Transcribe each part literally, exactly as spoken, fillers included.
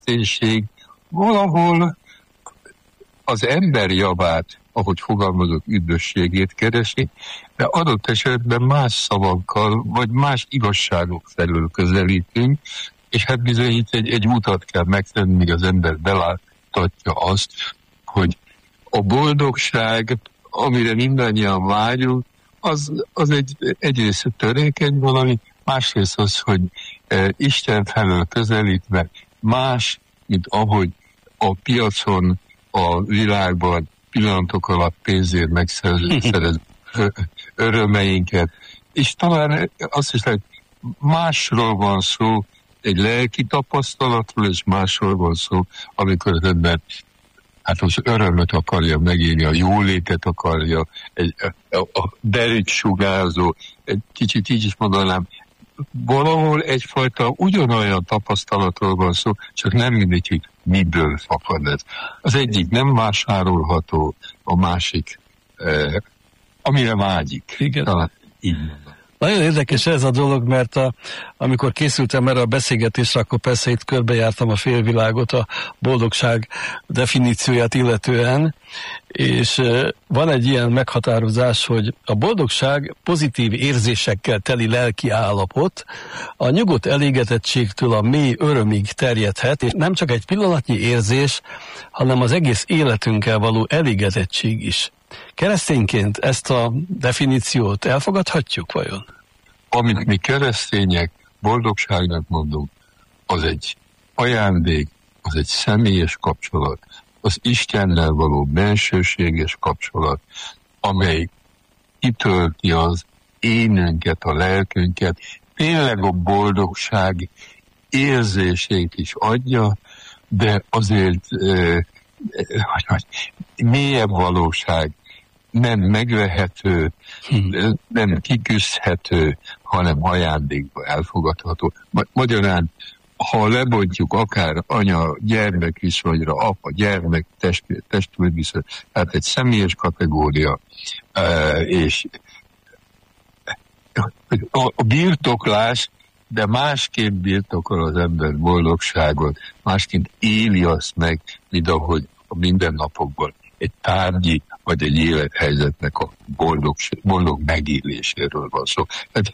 kereszténység valahol az ember javát, ahogy fogalmazok, üdvösségét keresi, de adott esetben más szavakkal, vagy más igazságok felől közelítünk, és hát bizony itt egy, egy utat kell megtenni, míg az ember beláthatja azt, hogy a boldogság, amire mindannyian vágyunk, az, az egy, egyrészt törékeny valami, másrészt az, hogy e, Isten felől közelítve más, mint ahogy a piacon, a világban pillanatok alatt pénzért megszerez örömeinket. És talán azt is lehet, másról van szó, egy lelki tapasztalatról, és másról van szó, amikor az ember hát az örömöt akarja megélni, a jólétet akarja, egy, a, a derűt sugárzó, egy kicsit így is mondanám, valahol egyfajta ugyanolyan tapasztalatról van szó, csak nem mindegy, hogy miből fakad ez. Az egyik nem vásárolható, a másik, eh, amire vágyik. Igen. Talán így mondom. Nagyon érdekes ez a dolog, mert a, amikor készültem erre a beszélgetésre, akkor persze itt körbejártam a félvilágot a boldogság definícióját illetően, és van egy ilyen meghatározás, hogy a boldogság pozitív érzésekkel teli lelki állapot, a nyugodt elégedettségtől a mély örömig terjedhet, és nem csak egy pillanatnyi érzés, hanem az egész életünkkel való elégedettség is. Keresztényként ezt a definíciót elfogadhatjuk vajon? Amit mi keresztények boldogságnak mondunk, az egy ajándék, az egy személyes kapcsolat, az Istennel való bensőséges kapcsolat, amely kitölti az énünket, a lelkünket, tényleg a boldogság érzését is adja, de azért eh, hogy, hogy, mélyebb valóság, nem megvehető, hmm. nem kiküszhető, hanem ajándékba elfogadható. Magyarán, ha lebontjuk akár anya-gyermek viszonyra, apa-gyermek, testvér viszony, tehát egy személyes kategória, és a birtoklás, de másképp birtokol az ember boldogságot, másként éli azt meg, mint ahogy a mindennapokban egy tárgyi vagy egy élethelyzetnek a boldog, boldog megéléséről van szó. Hát,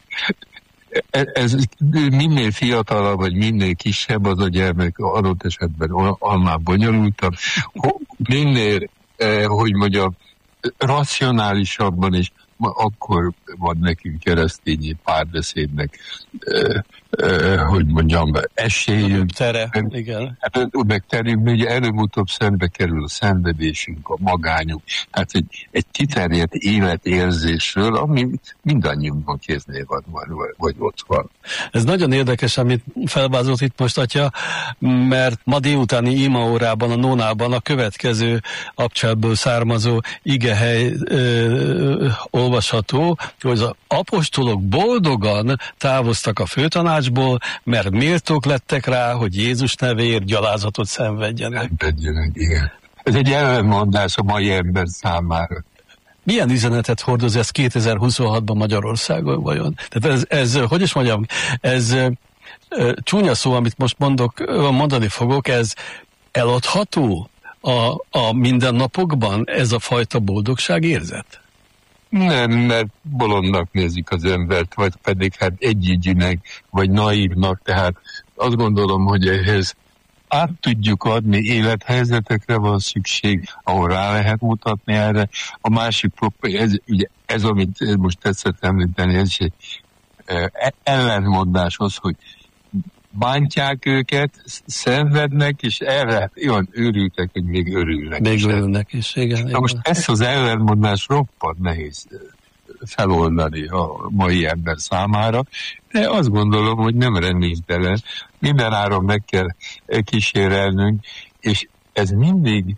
ez minél fiatalabb, vagy minél kisebb az a gyermek, adott esetben annál bonyolultabb, minél, eh, hogy mondjam, racionálisabban is, akkor van nekünk keresztényi párbeszédnek, eh, eh, hogy mondjam, esélyünk. Tere, igen. Hát, meg terünk, ugye előbb-utóbb szembe kerül a szenvedésünk, a magányunk. Hát egy, egy kiterjedt életérzésről, ami mindannyiunkban kéznél van, vagy, vagy ott van. Ez nagyon érdekes, amit felvázolt itt most, atya, mert ma délutáni imaórában, a Nónában a következő abcselből származó igehely ö, olvasható, hogy az apostolok boldogan távoztak a főtanácsból, mert méltók lettek rá, hogy Jézus nevéért gyalázatot szenvedjenek. Szenvedjenek, igen. Ez egy ellenmondás a mai ember számára. Milyen üzenetet hordoz ez kétezer-huszonhatban Magyarországon vajon? Tehát ez, ez hogy is mondjam, ez e, csúnya szó, amit most mondok, mondani fogok, ez eladható a, a mindennapokban, ez a fajta boldogságérzet? Nem, mert bolondnak nézik az embert, vagy pedig hát együgyűnek, vagy naívnak, tehát azt gondolom, hogy ehhez át tudjuk adni, élethelyzetekre van szükség, ahol rá lehet mutatni erre. A másik, ez, ugye, ez amit most tetszett említeni, ez egy ellentmondás az, hogy bántják őket, szenvednek, és erre olyan őrültek, hogy még örülnek. Még örülnek is, igen. Na most ezt az ellentmondás roppant nehéz feloldani a mai ember számára, de azt gondolom, hogy nem reménytelen. Minden áron meg kell kísérelnünk, és ez mindig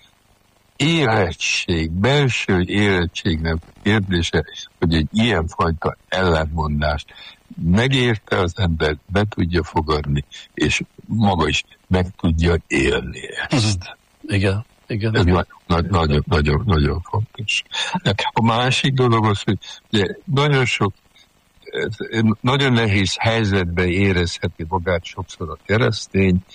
érettség, belső érettségnek kérdése, hogy egy ilyenfajta ellentmondást megérte az ember, be tudja fogadni, és maga is meg tudja élni ezt. Igen, igen. Ez nagyon, nagyon, nagyon fontos. A másik dolog az, hogy ugye, nagyon sok, nagyon nehéz helyzetben érezheti magát sokszor a keresztény,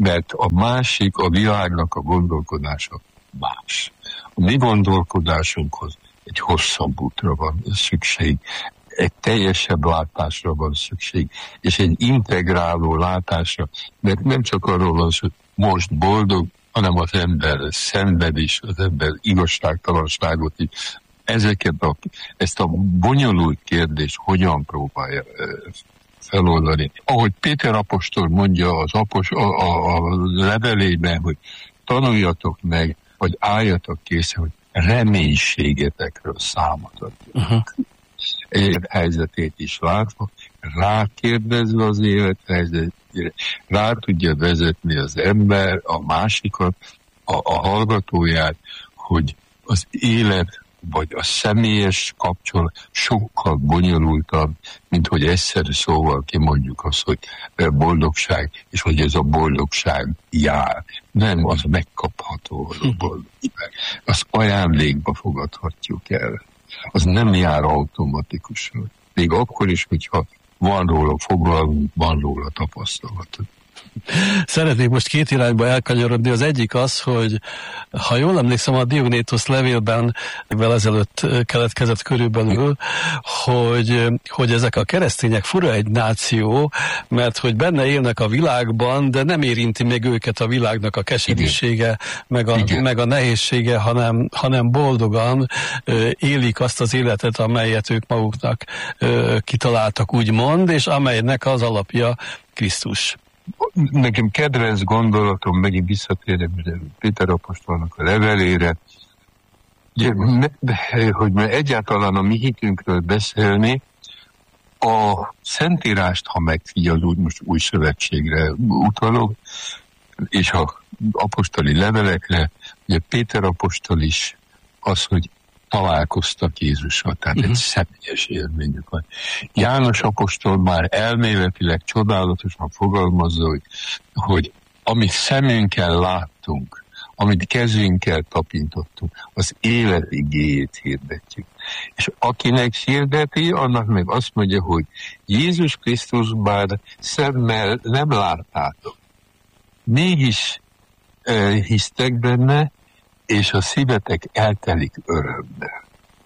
mert a másik, a világnak a gondolkodása más. A mi gondolkodásunkhoz egy hosszabb útra van szükség, egy teljesebb látásra van szükség, és egy integráló látásra, mert nem csak arról van, hogy most boldog, hanem az ember szenved is, az ember igazságtalanságot is. Ezeket a, ezt a bonyolult kérdést hogyan próbálja feloldani. Ahogy Péter apostol mondja az apos, a, a, a levelében, hogy tanuljatok meg, vagy álljatok készen, hogy reménységetekről számot adjatok. Uh-huh. Élet helyzetét is látva, rákérdezve az élet helyzetére, rá tudja vezetni az ember, a másikat, a, a hallgatóját, hogy az élet vagy a személyes kapcsolat sokkal bonyolultabb, mint hogy egyszerű szóval kimondjuk azt, hogy boldogság, és hogy ez a boldogság jár. Nem, az megkapható, az a boldogság. Azt ajándékba fogadhatjuk el. Az nem jár automatikusan. Még akkor is, hogyha van róla fogalmunk, van róla tapasztalatunk. Szeretnék most két irányba elkanyarodni. Az egyik az, hogy ha jól emlékszem, a Diognétosz levélben évvel ezelőtt keletkezett körülbelül, hogy, hogy ezek a keresztények fura egy náció, mert hogy benne élnek a világban, de nem érinti meg őket a világnak a keserűsége, meg a, meg a nehézsége, hanem, hanem boldogan élik azt az életet, amelyet ők maguknak kitaláltak, úgymond, és amelynek az alapja Krisztus. Nekem kedvenc gondolatom, megint visszatérek Péter apostolnak a levelére, ugye, hogy egyáltalán a mi hitünkről beszélni, a Szentírást, ha megfigyel, úgy most új szövetségre utalok, és a apostoli levelekre, ugye Péter apostol is az, hogy találkoztak Jézussal, tehát uh-huh. egy személyes élményük van. János apostol már elméletileg csodálatosan fogalmazza, hogy, hogy amit szemünkkel láttunk, amit kezünkkel tapintottunk, az élet igéjét hirdetjük. És akinek hirdeti, annak meg azt mondja, hogy Jézus Krisztus bár szemmel nem láttátok, mégis uh, hisztek benne, és a szívetek eltelik örömmel.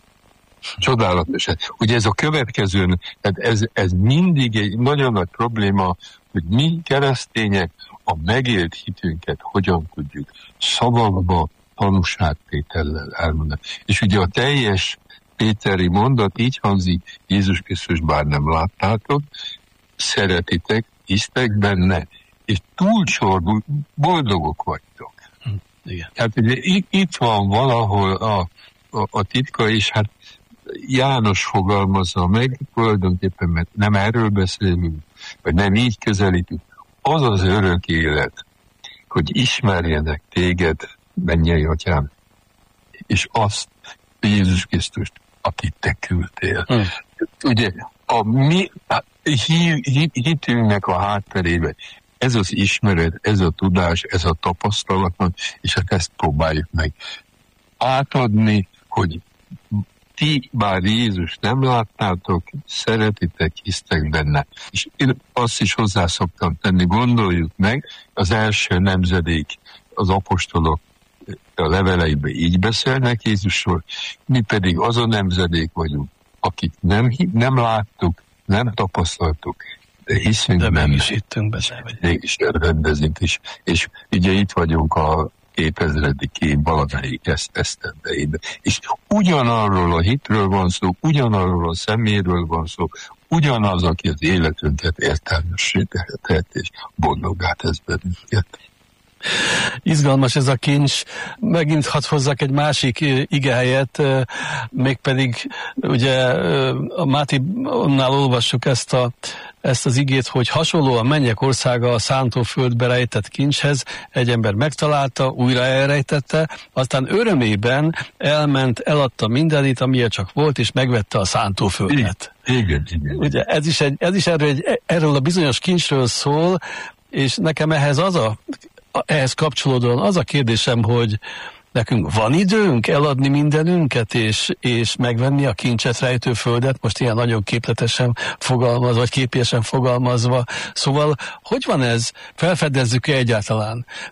Csodálatos. Ugye ez a következő, tehát ez, ez mindig egy nagyon nagy probléma, hogy mi keresztények a megélt hitünket hogyan tudjuk szavakba, tanúságtétellel elmondani. És ugye a teljes péteri mondat így hangzik, Jézus Krisztus bár nem láttátok, szeretitek, hisztek benne, és túlsorban boldogok vagytok. Igen. Hát ugye itt van valahol a, a, a titka, és hát János fogalmazza meg, tulajdonképpen, mert nem erről beszélünk, vagy nem így közelítünk, az az örök élet, hogy ismerjenek téged, mennyei atyám, és azt Jézus Krisztust, akit te küldtél. Hmm. Ugye a mi a hitünknek a hátterében ez az ismeret, ez a tudás, ez a tapasztalat, és hát ezt próbáljuk meg átadni, hogy ti bár Jézus nem láttátok, szeretitek, hisztek benne. És én azt is hozzá szoktam tenni, gondoljuk meg, az első nemzedék, az apostolok a leveleiben így beszélnek Jézusról, mi pedig az a nemzedék vagyunk, akik nem, nem láttuk, nem tapasztaltuk, de hiszünk de benne. mégis hittünk benne. Mégis rendezünk is. És ugye itt vagyunk a kétezredik év valamelyik esztendejében. És ugyanarról a hitről van szó, ugyanarról a személyről van szó, ugyanaz, aki az életünket értelmessé tehet, és boldoggá tesz bennünket. Izgalmas ez a kincs. Megint hadd hozzak egy másik igehelyet, mégpedig ugye a Máténál olvassuk ezt, a, ezt az igét, hogy hasonló a mennyek országa a szántóföldbe rejtett kincshez, egy ember megtalálta, újra elrejtette, aztán örömében elment, eladta mindenit, amilyen csak volt, és megvette a szántóföldet. Igen, igen. Ugye ez is, egy, ez is erről, egy, erről a bizonyos kincsről szól, és nekem ehhez az a ehhez kapcsolódóan az a kérdésem, hogy, nekünk van időnk eladni mindenünket, és, és megvenni a kincset rejtő földet, most ilyen nagyon képletesen fogalmazva, vagy képésen fogalmazva. Szóval, hogy van ez? Felfedezzük-e egyáltalán?